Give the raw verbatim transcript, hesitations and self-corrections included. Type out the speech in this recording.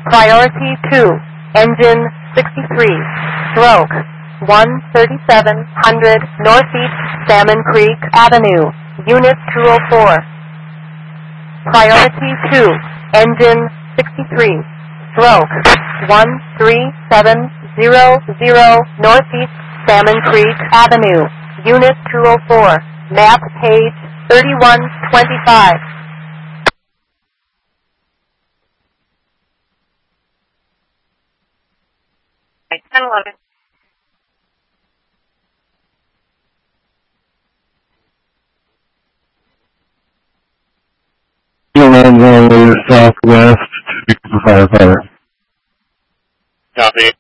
Priority two, engine sixty-three, stroke one thirty-seven hundred Northeast Salmon Creek Avenue, Unit two oh four. Priority two, engine sixty-three, stroke one three seven zero zero Northeast Salmon Creek Avenue, Unit two oh four, map page thirty-one twenty-five. ten eleven. One going southwest to the firefighter. Copy.